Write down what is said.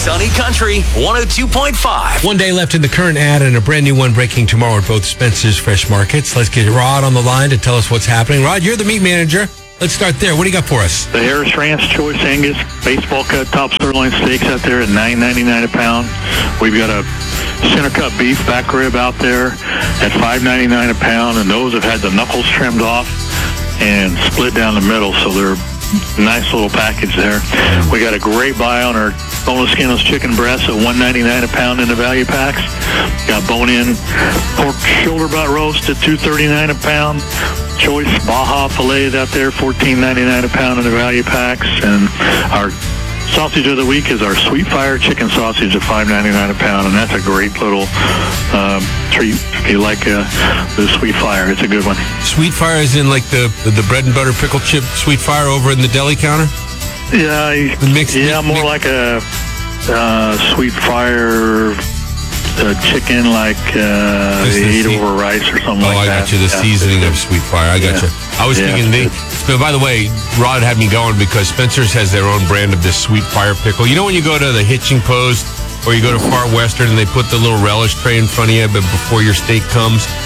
Sunny Country 102.5. One day left in the current ad and a brand new one breaking tomorrow at both Spencer's Fresh Markets. Let's get Rod on the line to tell us what's happening. Rod, you're the meat manager. Let's start there. What do you got for us? The Harris Ranch Choice Angus baseball cut top sirloin steaks out there at $9.99 a pound. We've got a center cut beef back rib out there at $5.99 a pound, and those have had the knuckles trimmed off and split down the middle, so they're nice little package there. We got a great buy on our boneless skinless chicken breasts at $1.99 a pound in the value packs. Got bone-in pork shoulder butt roast at $2.39 a pound. Choice Baja fillets out there, $14.99 a pound in the value packs. And our sausage of the week is our Sweet Fire chicken sausage at $5.99 a pound, and that's a great little treat if you like the Sweet Fire. It's a good one. Sweet Fire is in like the bread and butter pickle chip Sweet Fire over in the deli counter? Yeah, more like a Sweet Fire chicken, like they eat over rice or something like that. Oh, I got you. The seasoning of Sweet Fire. I got you. I was thinking but by the way, Rod had me going because Spencer's has their own brand of this Sweet Fire pickle. You know when you go to the Hitching Post or you go to Far Western and they put the little relish tray in front of you but before your steak comes?